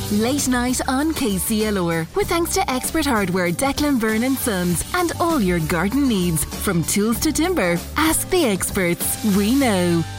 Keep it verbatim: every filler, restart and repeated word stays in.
Late night on K C L R with thanks to Expert Hardware, Declan Byrne and Sons, and all your garden needs from tools to timber. Ask the experts. We know.